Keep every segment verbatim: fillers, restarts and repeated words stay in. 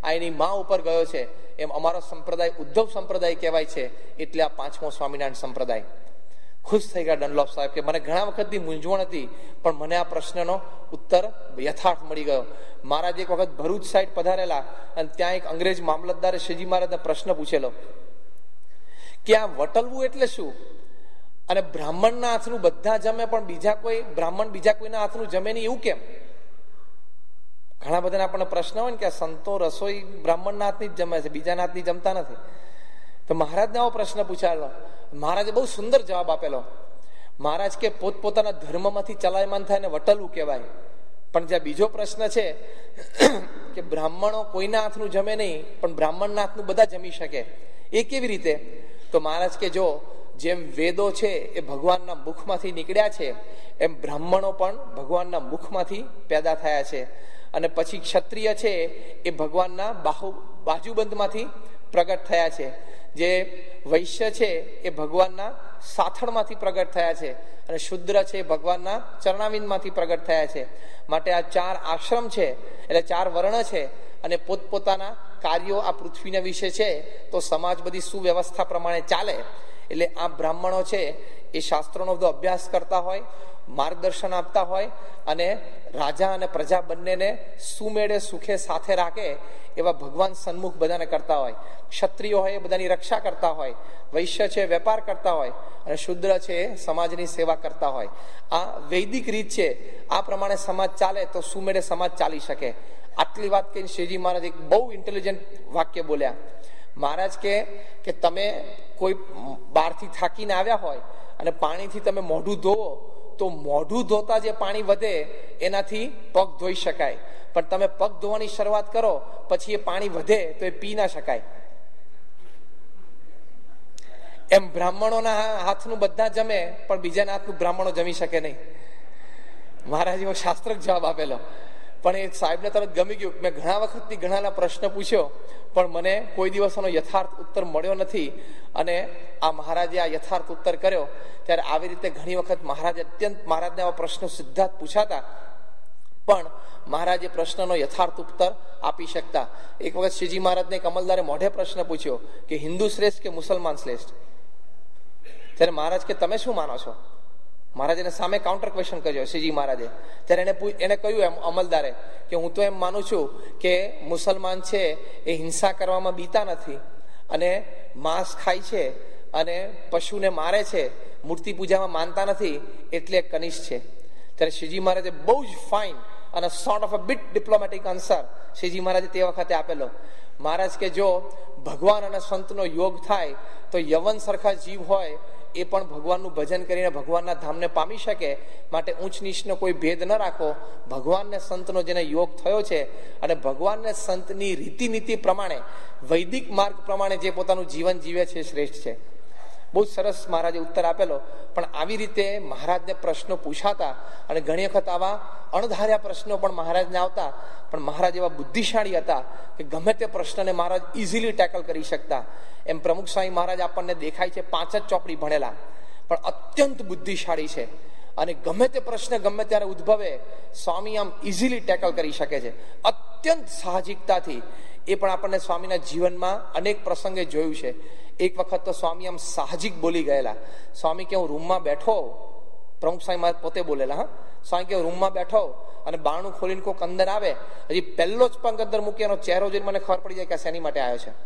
આ એની મા ઉપર ગયો છે. એમ અમારો સંપ્રદાય ઉદ્ધવ સંપ્રદાય કહેવાય છે, એટલે આ પાંચમો સ્વામિનારાયણ સંપ્રદાય. ખુશ થઈ ગયા ડનલોપ સાહેબ કે મને ઘણા વખતની મૂંઝવણ હતી, પણ મને આ પ્રશ્નનો ઉત્તર યથાર્થ મળી ગયો. મહારાજ એક વખત ભરૂચ સાઈડ પધારેલા અને ત્યાં એક અંગ્રેજ મામલતદારે શ્રીજી મહારાજને પ્રશ્ન પૂછેલો કે આ વટલવું એટલે શું, અને બ્રાહ્મણના હાથનું બધા જમે પણ બીજા કોઈ બ્રાહ્મણ બીજા કોઈના હાથનું જમે નહીં એવું કેમ? ઘણા બધા આપણને પ્રશ્ન હોય ને કે સંતો રસોઈ બ્રાહ્મણના હાથની જ જમે છે, બીજાના હાથની જમતા નથી. તો મહારાજને આવો પ્રશ્ન પૂછાયેલો. મહારાજે બહુ સુંદર જવાબ આપેલો. મહારાજ કે પોતપોતાના ધર્મમાંથી ચલાયમાન થાય ને વટલવું કહેવાય, પણ જ્યાં બીજો પ્રશ્ન છે કે બ્રાહ્મણો કોઈના હાથનું જમે નહીં પણ બ્રાહ્મણના હાથનું બધા જમી શકે, એ કેવી રીતે? તો મહારાજ કે જો જેમ વેદો છે એ ભગવાનના મુખમાંથી નીકળ્યા છે, એમ બ્રાહ્મણો પણ ભગવાનના મુખમાંથી પેદા થયા છે. અને પછી ક્ષત્રિય છે એ ભગવાનના બાહુ બાજુબંધમાંથી પ્રગટ થયા છે. જે વૈશ્ય છે એ ભગવાનના સાથળમાંથી પ્રગટ થયા છે, અને શુદ્ર છે એ ભગવાનના ચરણાવિંદમાંથી પ્રગટ થયા છે. માટે આ ચાર આશ્રમ છે એટલે ચાર વર્ણ છે, અને પોતપોતાના કાર્યો આ પૃથ્વીના વિશે છે, તો સમાજ બધી સુવ્યવસ્થા પ્રમાણે ચાલે. એટલે આ બ્રાહ્મણો છે એ શાસ્ત્રોનો બધો અભ્યાસ કરતા હોય, માર્ગદર્શન આપતા હોય, અને રાજા અને પ્રજા બંનેને સુમેળે સુખે સાથે રાખે એવા ભગવાન સન્મુખ બધાને કરતા હોય. ક્ષત્રિયો હોય એ બધાની રક્ષા કરતા હોય, વૈશ્ય છે વેપાર કરતા હોય, અને શુદ્ર છે સમાજની સેવા કરતા હોય. આ વૈદિક રીત છે. આ પ્રમાણે સમાજ ચાલે તો સુમેળે સમાજ ચાલી શકે. આટલી વાત કહીને શ્રીજી મહારાજ એક બહુ ઇન્ટેલિજન્ટ વાક્ય બોલ્યા. મહારાજ કે કે તમે કોઈ બહારથી થાકીને આવ્યા હોય અને પાણીથી તમે મોઢું ધોવો તો મોઢું ધોતા જે પાણી વધે એનાથી પગ ધોઈ શકાય, પણ તમે પગ ધોવાની શરૂઆત કરો પછી એ પાણી વધે તો એ પી ના શકાય. એમ બ્રાહ્મણોના હાથનું બધા જમે પણ બીજાના હાથનું બ્રાહ્મણો જમી શકે નહીં. મહારાજ એવો શાસ્ત્રક જવાબ આપેલો. પણ એ સાહેબને તરત ગમી ગયું. મેં ઘણા વખતથી ઘણાના પ્રશ્ન પૂછ્યો પણ મને કોઈ દિવસનો યથાર્થ ઉત્તર મળ્યો નથી, અને આ મહારાજે આ યથાર્થ ઉત્તર કર્યો. ત્યારે આવી રીતે ઘણી વખત મહારાજ અત્યંત મહારાજને આવા પ્રશ્નો સિદ્ધાર્થ પૂછાતા, પણ મહારાજે પ્રશ્નનો યથાર્થ ઉત્તર આપી શકતા. એક વખત શ્રીજી મહારાજને એક અમલદારે મોઢે પ્રશ્ન પૂછ્યો કે હિન્દુ શ્રેષ્ઠ કે મુસલમાન શ્રેષ્ઠ? ત્યારે મહારાજ કે તમે શું માનો છો? મહારાજ એને સામે કાઉન્ટર ક્વેશ્ચન કર્યો શ્રીજી મહારાજે. ત્યારે એને એને કહ્યું એમ અમલદારે કે હું તો એમ માનું છું કે મુસલમાન છે એ હિંસા કરવામાં બીતા નથી, અને માંસ ખાય છે, અને પશુને મારે છે, મૂર્તિ પૂજામાં માનતા નથી, એટલે કનિષ્ઠ છે. ત્યારે શ્રીજી મહારાજે બહુ જ ફાઇન અને sort of a bit diplomatic answer Shriji મહારાજે તે વખતે આપેલો. મહારાજ કે જો ભગવાન અને સંતનો યોગ થાય તો યવન સરખા જીવ હોય એ પણ ભગવાનનું ભજન કરીને ભગવાનના ધામને પામી શકે. માટે ઊંચ નીચનો કોઈ ભેદ ન રાખો. ભગવાનને સંતનો જેને યોગ થયો છે અને ભગવાનને સંતની રીતિનીતિ પ્રમાણે વૈદિક માર્ગ પ્રમાણે જે પોતાનું જીવન જીવે છે શ્રેષ્ઠ છે. બહુ સરસ મહારાજે ઉત્તર આપેલો. પણ આવી રીતે મહારાજને પ્રશ્નો પૂછાતા, અને ઘણી વખત આવા અણધાર્યા પ્રશ્નો પણ મહારાજને આવતા, પણ મહારાજ એવા બુદ્ધિશાળી હતા કે ગમે તે પ્રશ્નને મહારાજ ઇઝીલી ટેકલ કરી શકતા. એમ પ્રમુખ સ્વામી મહારાજ આપણને દેખાય છે પાંચ જ ચોપડી ભણેલા, પણ અત્યંત બુદ્ધિશાળી છે, અને ગમે તે પ્રશ્ન ગમે ત્યારે ઉદ્ભવે સ્વામી આમ ઇઝીલી ટેકલ કરી શકે છે અત્યંત સાહજિકતાથી. એ પણ આપણને સ્વામીના જીવનમાં અનેક પ્રસંગે જોયું છે. એક વખત તો સ્વામી આમ સાહજિક બોલી ગયેલા. સ્વામી કે હું રૂમમાં બેઠો, પ્રમુખ સ્વામી મહારાજ પોતે બોલેલા, હા, સ્વામી કે રૂમમાં બેઠો અને બારણું ખોલીને કોઈક અંદર આવે, હજી પહેલો જ પગ અંદર મૂકી એનો ચહેરો જોઈને મને ખબર પડી જાય કે શેની માટે આવ્યો છે.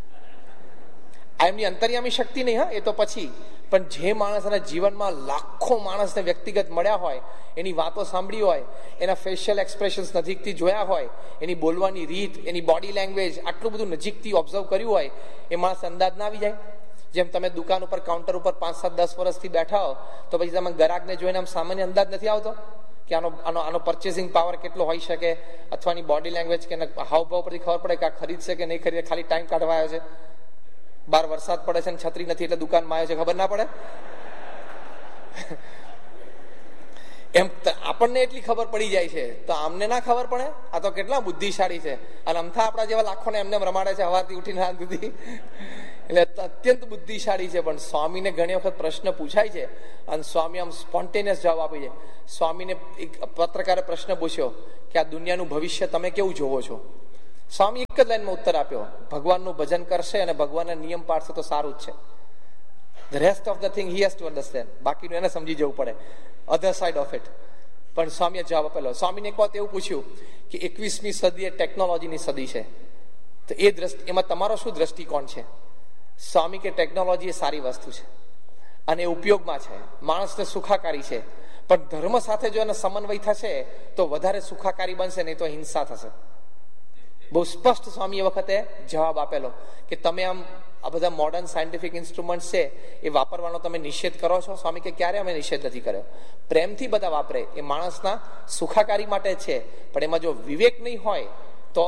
આ એમની અંતર્યામી શક્તિ નહીં, હા, એ તો પછી. પણ જે માણસના જીવનમાં લાખો માણસને વ્યક્તિગત મળ્યા હોય, એની વાતો સાંભળી હોય, એના ફેશિયલ એક્સપ્રેશન્સ નજીકથી જોયા હોય, એની બોલવાની રીત, એની બોડી લેંગ્વેજ આટલું બધું નજીકથી ઓબ્ઝર્વ કર્યું હોય, એ માણસ અંદાજ ના આવી જાય. જેમ તમે દુકાન ઉપર કાઉન્ટર ઉપર પાંચ સાત દસ વર્ષથી બેઠા હો તો પછી તમે ગ્રાહકને જોઈને આમ સામાન્ય અંદાજ નથી આવતો કે આનો આનો આનો પરચેસિંગ પાવર કેટલો હોઈ શકે, અથવા એની બોડી લેંગ્વેજ કે હાવભાવ પરથી ખબર પડે કે આ ખરીદશે કે નહીં ખરીદે, ખાલી ટાઈમ કાઢવા આવ્યો છે, બાર વરસાદ પડે છે ને છત્રી નથી એટલે દુકાનમાં આવ્યો છે, ખબર ના પડે. એમ આપણને એટલી ખબર પડી જાય છે, તો આમને ના ખબર પડે? આ તો કેટલા બુદ્ધિશાળી છે, અને અમથા આપણા જેવા લાખોને એમને રમાડે છે સવારથી ઉઠીને રાત સુધી. એટલે અત્યંત બુદ્ધિશાળી છે. પણ સ્વામીને ઘણી વખત પ્રશ્ન પૂછાય છે અને સ્વામી આમ સ્પોન્ટેનિયસ જવાબ આપે છે. સ્વામીને એક પત્રકારે પ્રશ્ન પૂછ્યો કે આ દુનિયાનું ભવિષ્ય તમે કેવું જોવો છો? સ્વામી એક જ લાઈનમાં ઉત્તર આપ્યો, ભગવાનનું ભજન કરશે અને ભગવાનના નિયમ પાડશે તો સારું જ છે. The rest of the thing he has to understand. બાકીનું એને સમજી જવું પડે, other side of it. પણ સ્વામીએ જવાબ આપેલો. સ્વામીને એક વાત એવું પૂછ્યું કે એકવીસમી સદી એ ટેકનોલોજીની સદી છે, તો એ દ્રષ્ટિ એમાં તમારો શું દ્રષ્ટિકોણ છે? સ્વામી કે ટેકનોલોજી એ સારી વસ્તુ છે અને એ ઉપયોગમાં છે, માણસને સુખાકારી છે, પણ ધર્મ સાથે જો એનો સમન્વય થશે તો વધારે સુખાકારી બનશે, નહીં તો હિંસા થશે. બહુ સ્પષ્ટ સ્વામી એ વખતે જવાબ આપેલો કે તમે આમ આ બધા મોડર્ન સાયન્ટિફિક ઇન્સ્ટ્રુમેન્ટ છે એ વાપરવાનો તમે નિષેધ કરો છો? સ્વામી કે ક્યારે અમે નિષેધ નથી કર્યો, પ્રેમથી બધા વાપરે, એ માણસના સુખાકારી માટે છે, પણ એમાં જો વિવેક નહીં હોય તો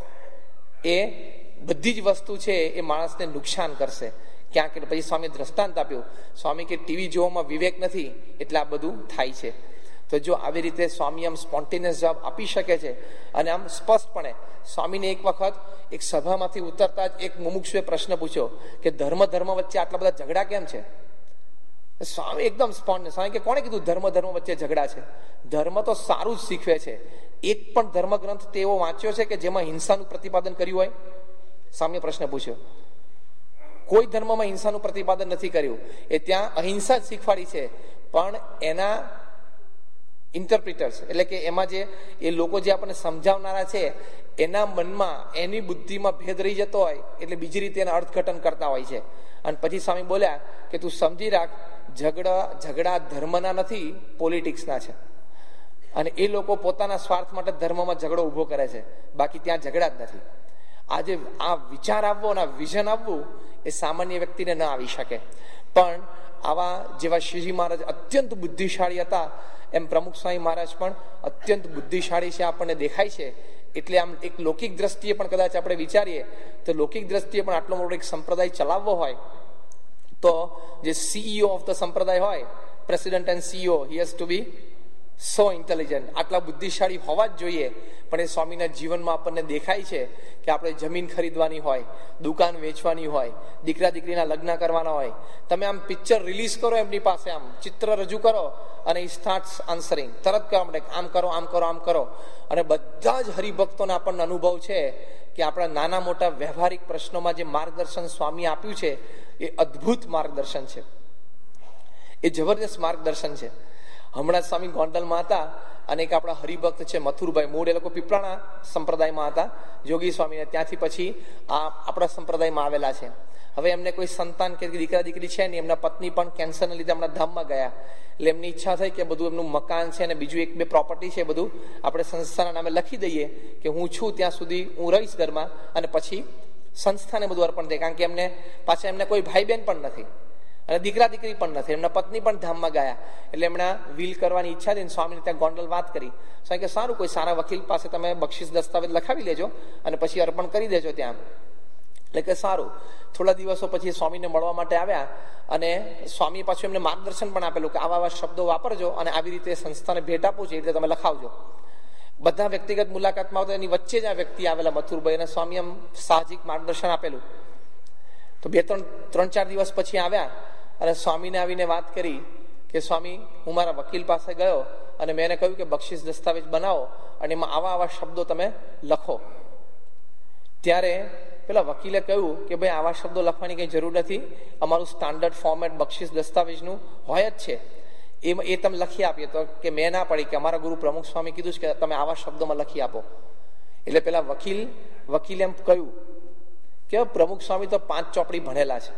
એ બધી જ વસ્તુ છે એ માણસને નુકસાન કરશે ક્યાંક. પછી સ્વામી દ્રષ્ટાંત આપ્યું, સ્વામી કે ટીવી જોવામાં વિવેક નથી એટલે આ બધું થાય છે. તો જો આવી રીતે સ્વામી આમ સ્પોન્ટેનિયસ જવાબ આપી શકે છે અને આમ સ્પષ્ટપણે, સ્વામીને એક વખત એક સભામાંથી ઉતરતા જ એક મુમુક્ષુએ પ્રશ્ન પૂછ્યો કે ધર્મ ધર્મ વચ્ચે આટલા બધા ઝઘડા કેમ છે? સ્વામી એકદમ સ્પોન્ટેનિયસ, સ્વામી કે કોણે કીધું ધર્મ ધર્મ વચ્ચે ઝઘડા છે? ધર્મ તો સારું જ શીખવે છે. એક પણ ધર્મ ગ્રંથ તેવો વાંચ્યો છે કે જેમાં હિંસાનું પ્રતિપાદન કર્યું હોય? સ્વામીએ પ્રશ્ન પૂછ્યો. કોઈ ધર્મમાં હિંસાનું પ્રતિપાદન નથી કર્યું, એ ત્યાં અહિંસા જ શીખવાડી છે, પણ એના ઇન્ટરપ્રિટર્સ એટલે કે એમાં જે એ લોકો જે આપણને સમજાવનારા છે એના મનમાં એની બુદ્ધિમાં ભેદ રહી જતો હોય એટલે બીજી રીતે એના અર્થઘટન કરતા હોય છે. અને પછી સ્વામી બોલ્યા કે તું સમજી રાખ, ઝઘડા ઝઘડા ધર્મના નથી, પોલિટિક્સના છે. અને એ લોકો પોતાના સ્વાર્થ માટે ધર્મમાં ઝઘડો ઉભો કરે છે, બાકી ત્યાં ઝઘડા જ નથી. આજે આ વિચાર આવવો અને વિઝન આવવું એ સામાન્ય વ્યક્તિને ન આવી શકે, પણ આવા જેવા શ્રીજી મહારાજ અત્યંત બુદ્ધિશાળી હતા, એમ પ્રમુખ સ્વામી મહારાજ પણ અત્યંત બુદ્ધિશાળી છે આપણને દેખાય છે. એટલે આમ એક લૌકિક દ્રષ્ટિએ પણ કદાચ આપણે વિચારીએ તો લૌકિક દ્રષ્ટિએ પણ આટલો મોટો એક સંપ્રદાય ચલાવવો હોય તો જે સીઈઓ ઓફ ધ સંપ્રદાય હોય, president and CEO, he has two B so intelligent, આટલા બુદ્ધિશાળી હોવા જ જોઈએ. પણ એ સ્વામીના જીવનમાં આપણને દેખાય છે કે આપણે જમીન ખરીદવાની હોય, દુકાન વેચવાની હોય, દીકરા દીકરીના લગ્ન કરવાના હોય, તમે આમ પિક્ચર રિલીઝ કરો એમની પાસે, આમ ચિત્ર રજૂ કરો અને ઈ સ્ટાર્ટ્સ આન્સરિંગ, તરત કહેવા માંડે આમ કરો આમ કરો આમ કરો. અને બધા જ હરિભક્તોને આપણને અનુભવ છે કે આપણા નાના મોટા વ્યવહારિક પ્રશ્નોમાં જે માર્ગદર્શન સ્વામી આપ્યું છે એ અદ્ભુત માર્ગદર્શન છે, એ જબરદસ્ત માર્ગદર્શન છે. હમણાં સ્વામી ગોંડલમાં હતા અને એક આપણા હરિભક્ત છે મથુરભાઈ, મૂળ એ લોકો પીપળાના સંપ્રદાયમાં હતા, જોગી સ્વામીને, ત્યાંથી પછી આ આપણા સંપ્રદાયમાં આવેલા છે. હવે એમને કોઈ સંતાન કે દીકરા દીકરી છે નહીં, એમના પત્ની પણ કેન્સરને લીધે હમણાં ધામમાં ગયા, એટલે એમની ઈચ્છા થઈ કે બધું એમનું મકાન છે અને બીજું એક બે પ્રોપર્ટી છે બધું આપણે સંસ્થાના નામે લખી દઈએ કે હું છું ત્યાં સુધી હું રહીશ ઘરમાં અને પછી સંસ્થાને બધું અર્પણ થાય, કારણ કે એમને પાછા એમને કોઈ ભાઈ બહેન પણ નથી અને દીકરા દીકરી પણ નથી, એમના પત્ની પણ ધામમાં ગયા, એટલે એમના વિલ કરવાની ઈચ્છા હતી. સ્વામીને ત્યાં ગોંડલ વાત કરી, સ્વામી કે સારું, કોઈ સારા વકીલ પાસે તમે બક્ષિસ દસ્તાવેજ લખાવી લેજો અને પછી અર્પણ કરી દેજો ત્યાં. એટલે કે સારું. થોડા દિવસો પછી સ્વામીને મળવા માટે આવ્યા અને સ્વામી પાછું એમને માર્ગદર્શન પણ આપેલું કે આવા આવા શબ્દો વાપરજો અને આવી રીતે સંસ્થાને ભેટ આપું છે એ રીતે તમે લખાવજો. બધા વ્યક્તિગત મુલાકાતમાં આવતા એની વચ્ચે જ આ વ્યક્તિ આવેલા મથુરભાઈ, અને સ્વામી એમ સાહજિક માર્ગદર્શન આપેલું. તો બે ત્રણ ત્રણ ચાર દિવસ પછી આવ્યા અને સ્વામીને આવીને વાત કરી કે સ્વામી, હું મારા વકીલ પાસે ગયો અને મેં એને કહ્યું કે બક્ષિસ દસ્તાવેજ બનાવો અને એમાં આવા આવા શબ્દો તમે લખો. ત્યારે પેલા વકીલે કહ્યું કે ભાઈ આવા શબ્દો લખવાની કઈ જરૂર નથી, અમારું સ્ટાન્ડર્ડ ફોર્મેટ બક્ષિસ દસ્તાવેજનું હોય જ છે, એ એ તમે લખી આપીએ. તો કે મેં ના પડી કે અમારા ગુરુ પ્રમુખ સ્વામી કીધું છે કે તમે આવા શબ્દોમાં લખી આપો. એટલે પેલા વકીલ વકીલે એમ કહ્યું કે પ્રમુખ સ્વામી તો પાંચ ચોપડી ભણેલા છે.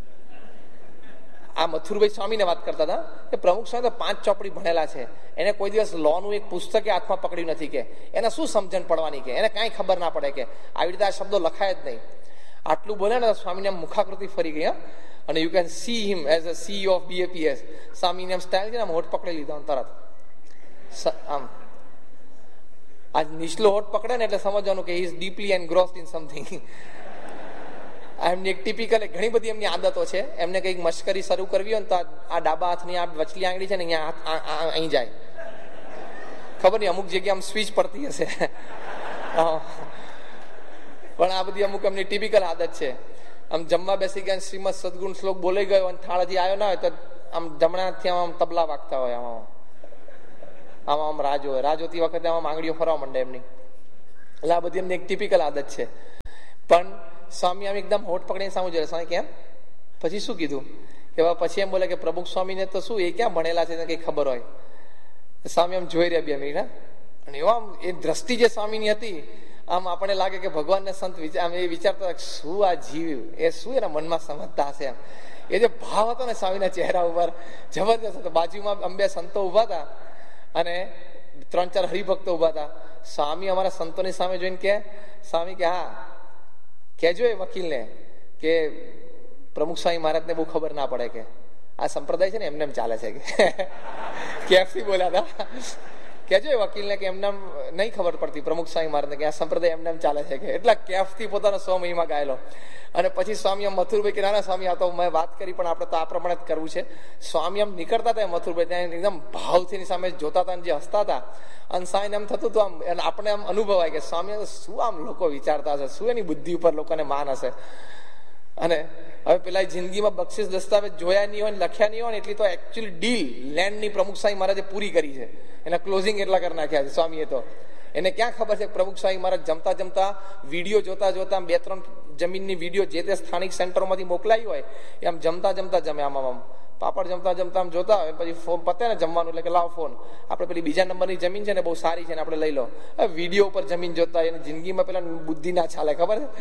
આ મથુરભાઈ સ્વામીને વાત કરતા હતા કે પ્રમુખ સ્વામી તો પાંચ ચોપડી ભણેલા છે, એને કોઈ દિવસ લો નું એક પુસ્તક હાથમાં પકડ્યું નથી, કે એને શું સમજણ પડવાની, કે એને કાંઈ ખબર ના પડે કે આવી રીતે આ શબ્દો લખાય જ નહીં. આટલું બોલે ને સ્વામીને આમ મુખાકૃતિ ફરી ગઈ, અને you can see him as a CEO of BAPS. સ્વામીને આમ સ્ટાઇલ છે ને, આમ હોઠ પકડી લીધો તરત, આમ આ નીચલો હોઠ પકડે ને એટલે સમજવાનું કે he is deeply એન્ગ્રોસ્ડ in something. એમની એક ટિપિકલ ઘણી બધી એમની આદતો છે, એમને કંઈક મશ્કરી શરૂ કરવી હોય ને તો આ ડાબા હાથની આ વચલી આંગળી છે ને અહીંયા અહીં જાય, ખબર નહીં અમુક જગ્યાએ આમ સ્વિચ પડતી હશે, પણ આ બધી અમુક એમની ટિપિકલ આદત છે. આમ જમવા બેસી ગયા, શ્રીમદ સદગુણ શ્લોક બોલાઈ ગયો અને થાળ હજી આવ્યો ના હોય તો આમ જમણાથી આમ તબલા વાગતા હોય, આમાં આમાં આમ રાજો હોય, રાજોતી વખતે આમાં આંગળીઓ ફરવા માંડે એમની. એટલે આ બધી એમને એક ટિપિકલ આદત છે. પણ સ્વામી આમ એકદમ હોઠ પકડીને સામું જોડે, સ્વામી કેમ? પછી શું કીધું કે પછી એમ બોલે કે પ્રમુખ સ્વામીને તો શું એ ક્યાં ભણેલા છે કઈ ખબર હોય. સ્વામી આમ જોઈ રહ્યા બે મિનિટ, અને એવા આમ એ દ્રષ્ટિ જે સ્વામીની હતી, આમ આપણને લાગે કે ભગવાનને સંત આમ એ વિચારતા શું આ જીવ એ શું એના મનમાં સમજતા હશે. એમ એ જે ભાવ હતો ને સ્વામીના ચહેરા ઉપર જબરદસ્ત હતો. બાજુમાં અંબે સંતો ઉભા હતા અને ત્રણ ચાર હરિભક્તો ઉભા હતા. સ્વામી અમારા સંતોની સામે જોઈને કે સ્વામી કે હા કેજો એ વકીલને કે પ્રમુખ સ્વામી મહારાજને બહુ ખબર ના પડે કે આ સંપ્રદાય છે ને એમને એમ ચાલે છે કે કેફથી બોલ્યા હતા. કેજો એ વકીલને કે એમને નહીં ખબર પડતી પ્રમુખ સ્વામી મહારાજને કે આ સંપ્રદાય એમને એમ ચાલે છે કે એટલા કેફથી પોતાનો સો મહિમા ગાયેલો. અને પછી સ્વામી આમ મથુરભાઈ કે નાના સ્વામી આ તો મેં વાત કરી પણ આપણે તો આ પ્રમાણે જ કરવું છે. સ્વામી આમ નીકળતા હતા મથુરભાઈ ત્યાં એકદમ ભાવથી સામે જોતા હતા જે હસતા હતા. અને સ્વામીને એમ થતું હતું આમ આપણે આમ અનુભવાય કે સ્વામી શું આમ લોકો વિચારતા હશે, શું એની બુદ્ધિ ઉપર લોકોને માન હશે. અને હવે પેલા જિંદગીમાં બક્ષિસ દસ્તાવેજ જોયા નહીં હોય, લખ્યા નહીં હોય ને એટલી તો એકચ્યુઅલી ડીલ લેન્ડની પ્રમુખ સ્વામી મહારાજે પૂરી કરી છે. એના ક્લોઝિંગ એટલા કરી નાખ્યા છે સ્વામીએ. તો એને ક્યાં ખબર છે પ્રમુખ સ્વામી મહારાજ જમતા જમતા વિડીયો જોતા જોતા બે ત્રણ જમીનની વિડીયો જે તે સ્થાનિક સેન્ટરોમાંથી મોકલાઈ હોય એ આમ જમતા જમતા જમે આમ આમ પાપડ જમતા જમતા આમ જોતા હોય. પછી ફોન પતે ને જમવાનું એટલે કે લાવો ફોન, આપણે પેલી બીજા નંબરની જમીન છે ને બહુ સારી છે ને આપણે લઈ લો. વિડીયો ઉપર જમીન જોતા એને જિંદગીમાં પેલા બુદ્ધિ ના ચાલે ખબર છે.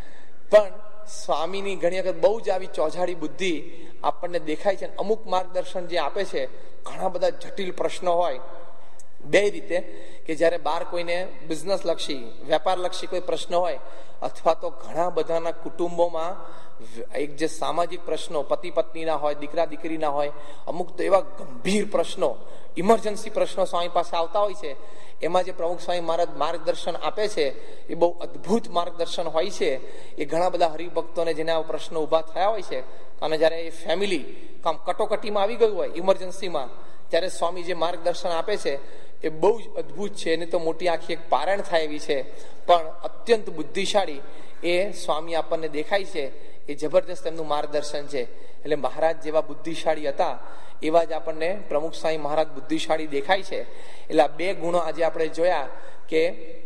પણ સ્વામીની ઘણી વખત બહુ જ આવી ચોજાડી બુદ્ધિ આપણને દેખાય છે. અમુક માર્ગદર્શન જે આપે છે, ઘણા બધા જટિલ પ્રશ્નો હોય બે રીતે કે જયારે બહાર કોઈને બિઝનેસ લક્ષી વેપાર લક્ષી કોઈ પ્રશ્ન હોય અથવા તો ઘણા બધાના કુટુંબોમાં એક જે સામાજિક પ્રશ્નો પતિ પત્નીના હોય, દીકરા દીકરીના હોય, અમુક તો એવા ગંભીર પ્રશ્નો ઇમરજન્સી પ્રશ્નો સ્વામી પાસે આવતા હોય છે. એમાં જે પ્રમુખ સ્વામી મહારાજ માર્ગદર્શન આપે છે એ બહુ અદભુત માર્ગદર્શન હોય છે. એ ઘણા બધા હરિભક્તોને જેના પ્રશ્નો ઉભા થયા હોય છે અને જયારે એ ફેમિલી કામ કટોકટીમાં આવી ગયું હોય ઇમરજન્સીમાં, ત્યારે સ્વામી જે માર્ગદર્શન આપે છે એ બહુ જ અદભુત છે. એની તો મોટી આખી એક પારણ થાય એવી છે, પણ અત્યંત બુદ્ધિશાળી એ સ્વામી આપણને દેખાય છે. એ જબરદસ્ત એમનું માર્ગદર્શન છે. એટલે મહારાજ જેવા બુદ્ધિશાળી હતા એવા જ આપણને પ્રમુખ સ્વામી મહારાજ બુદ્ધિશાળી દેખાય છે. એટલે આ બે ગુણો આજે આપણે જોયા કે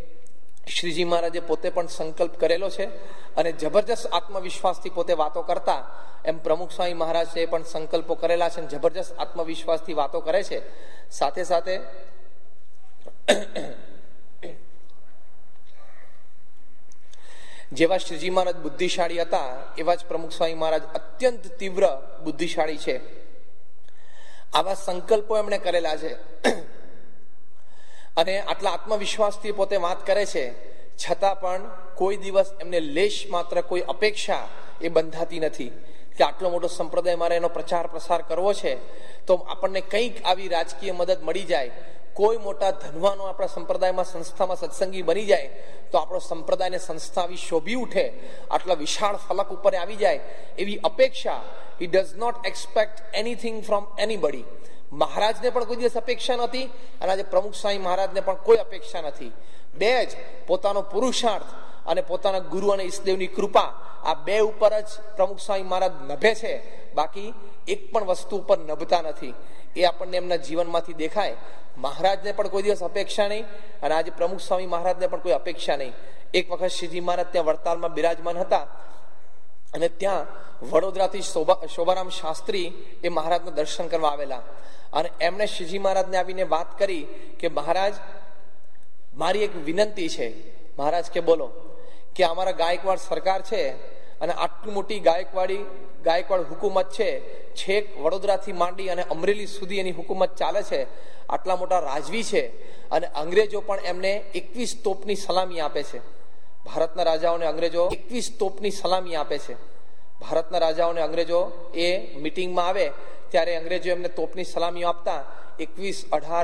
શ્રીજી મહારાજે પોતે પણ સંકલ્પ કરેલો છે અને જબરજસ્ત આત્મવિશ્વાસથી પોતે વાતો કરતા, એમ પ્રમુખ સ્વામી મહારાજે પણ સંકલ્પો કરેલા છે અને જબરજસ્ત આત્મવિશ્વાસથી વાતો કરે છે. સાથે સાથે જેવા શ્રીજી મહારાજ બુદ્ધિશાળી હતા એવા જ પ્રમુખ સ્વામી મહારાજ અત્યંત તીવ્ર બુદ્ધિશાળી છે. આવા સંકલ્પો એમણે કરેલા છે અને આટલા આત્મવિશ્વાસથી પોતે વાત કરે છે, છતાં પણ કોઈ દિવસ એમને લેશ માત્ર કોઈ અપેક્ષા એ બંધાતી નથી કે આટલો મોટો સંપ્રદાય મારે એનો પ્રચાર પ્રસાર કરવો છે તો આપણને કંઈક આવી રાજકીય મદદ મળી જાય, કોઈ મોટા ધનવાનો આપણા સંપ્રદાયમાં સંસ્થામાં સત્સંગી બની જાય તો આપણો સંપ્રદાયને સંસ્થા આવી શોભી ઉઠે, આટલા વિશાળ ફલક ઉપર આવી જાય એવી અપેક્ષા. He does not expect anything from anybody. મહારાજને પણ કોઈ દિવસ અપેક્ષા નથી અને આજે પ્રમુખ સ્વામી મહારાજને પણ કોઈ અપેક્ષા નથી. બે જ પોતાનો પુરુષાર્થ અને પોતાના ગુરુ અને ઈષ્ટદેવની કૃપા, આ બે ઉપર જ પ્રમુખ સ્વામી મહારાજ નભે છે, બાકી એક પણ વસ્તુ ઉપર નભતા નથી. એ આપણને એમના જીવનમાંથી દેખાય. મહારાજને પણ કોઈ દિવસ અપેક્ષા નહીં અને આજે પ્રમુખ સ્વામી મહારાજને પણ કોઈ અપેક્ષા નહીં. એક વખત શ્રીજી મહારાજ ત્યાં વડતાલમાં બિરાજમાન હતા અને ત્યાં વડોદરાથી શોભા શોભારામ શાસ્ત્રી એ મહારાજના દર્શન કરવા આવેલા અને એમણે શ્રીજી મહારાજને આવીને વાત કરી કે મહારાજ મારી એક વિનંતી છે. મહારાજ કે બોલો. કે અમારા ગાયકવાડ સરકાર છે અને આટલી મોટી ગાયકવાડી ગાયકવાડ હુકુમત છે, છેક વડોદરાથી માંડી અને અમરેલી સુધી એની હુકુમત ચાલે છે, આટલા મોટા રાજવી છે અને અંગ્રેજો પણ એમને એકવીસ તોપની સલામી આપે છે. ભારતના રાજાઓને અંગ્રેજો એકવીસ તોપની સલામી આપે છે. ભારતના રાજાઓને અંગ્રેજો એ મિટિંગમાં આવે ત્યારે અંગ્રેજો એમને તોપની સલામીઓ આપતા એકવીસ અઢાર